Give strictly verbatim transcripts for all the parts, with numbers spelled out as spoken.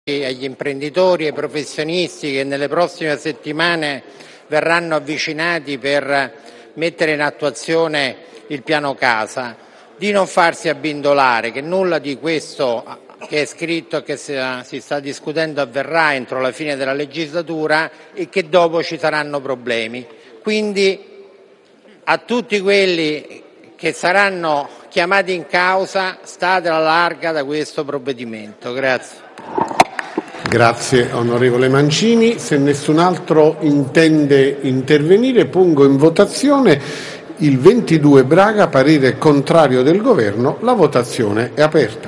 agli imprenditori e ai professionisti che nelle prossime settimane verranno avvicinati per mettere in attuazione il piano casa, di non farsi abbindolare, che nulla di questo che è scritto e che si sta discutendo avverrà entro la fine della legislatura e che dopo ci saranno problemi. Quindi a tutti quelli che saranno chiamati in causa, state alla larga da questo provvedimento. Grazie. Grazie onorevole Mancini. Se nessun altro intende intervenire, pongo in votazione il ventidue Braga, parere contrario del Governo. La votazione è aperta.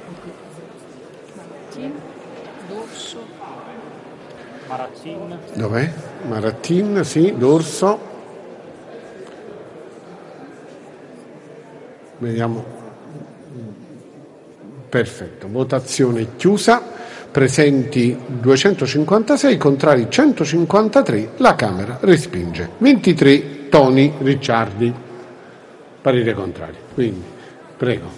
Dov'è? Marattin, sì, D'Orso. Vediamo. Perfetto, votazione chiusa. Presenti duecentocinquantasei, contrari centocinquantatré, la Camera respinge. ventitré Toni Ricciardi, parere contrario. Quindi, prego.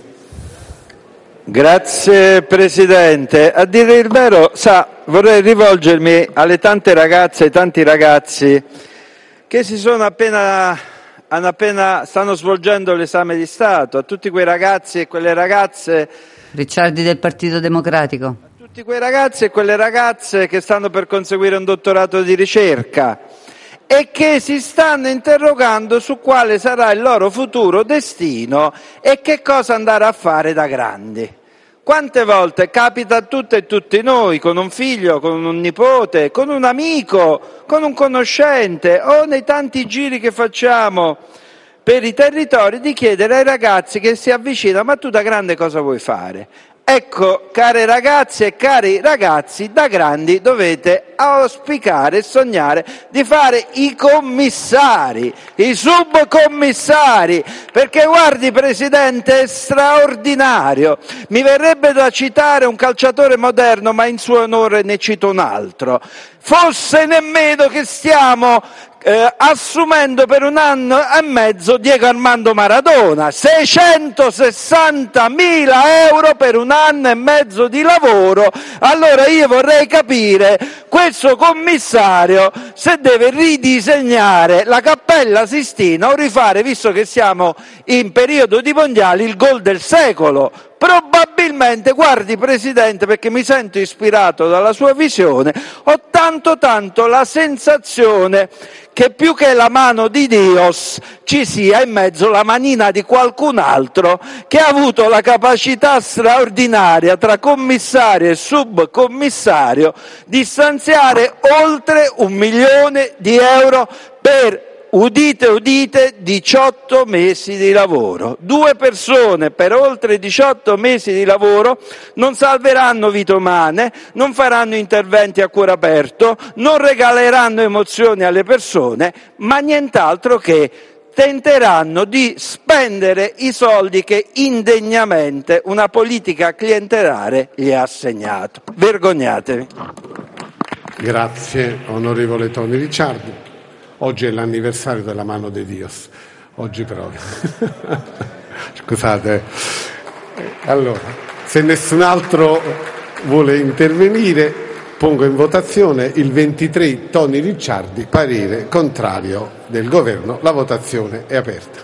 Grazie Presidente. A dire il vero, sa, vorrei rivolgermi alle tante ragazze e ai tanti ragazzi che si sono appena, hanno appena stanno svolgendo l'esame di Stato, a tutti quei ragazzi e quelle ragazze. Ricciardi del Partito Democratico. Tutti quei ragazzi e quelle ragazze che stanno per conseguire un dottorato di ricerca e che si stanno interrogando su quale sarà il loro futuro destino e che cosa andare a fare da grandi. Quante volte capita a tutte e tutti noi, con un figlio, con un nipote, con un amico, con un conoscente o nei tanti giri che facciamo per i territori, di chiedere ai ragazzi che si avvicinano: ma tu da grande cosa vuoi fare? Ecco, care ragazze e cari ragazzi, da grandi dovete auspicare e sognare di fare i commissari, i subcommissari, perché guardi Presidente, è straordinario. Mi verrebbe da citare un calciatore moderno, ma in suo onore ne cito un altro. Fosse nemmeno che stiamo Eh, assumendo per un anno e mezzo Diego Armando Maradona, seicentosessantamila euro per un anno e mezzo di lavoro. Allora io vorrei capire questo commissario se deve ridisegnare la Cappella Sistina o rifare, visto che siamo in periodo di mondiali, il gol del secolo. Probabilmente, guardi Presidente, perché mi sento ispirato dalla sua visione, ho tanto tanto la sensazione che più che la mano di Dios ci sia in mezzo la manina di qualcun altro che ha avuto la capacità straordinaria, tra commissario e subcommissario, di stanziare oltre un milione di euro per, udite udite, diciotto mesi di lavoro. Due persone per oltre diciotto mesi di lavoro non salveranno vite umane, non faranno interventi a cuore aperto, non regaleranno emozioni alle persone, ma nient'altro che tenteranno di spendere i soldi che indegnamente una politica clientelare gli ha assegnato. Vergognatevi. Grazie onorevole Toni Ricciardi. Oggi è l'anniversario della mano di Dios, oggi proprio. Scusate. Allora, se nessun altro vuole intervenire, pongo in votazione il ventitré Toni Ricciardi, parere contrario del Governo. La votazione è aperta.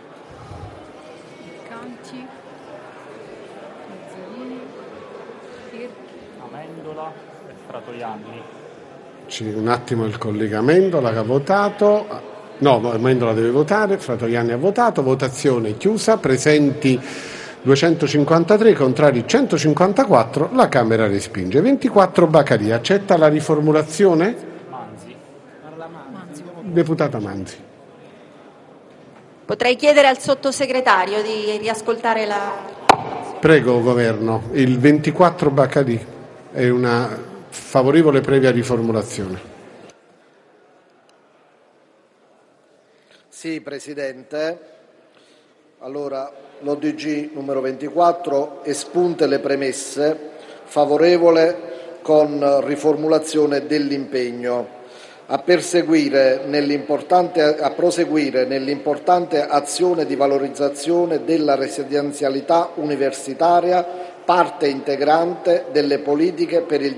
Amendola e Fratoianni. Un attimo, il collega Amendola che ha votato, no, Amendola deve votare, Fratoianni ha votato, votazione chiusa, presenti duecentocinquantatré, contrari centocinquantaquattro, la Camera respinge. ventiquattro Baccaria, accetta la riformulazione? Manzi. Manzi. Deputata Manzi. Potrei chiedere al sottosegretario di riascoltare la... Prego Governo, il ventiquattro Baccaria è una favorevole previa riformulazione. Sì, Presidente. Allora, l'O D G numero ventiquattro, espunte le premesse, favorevole con riformulazione dell'impegno. A perseguire nell'importante, a proseguire nell'importante azione di valorizzazione della residenzialità universitaria parte integrante delle politiche per il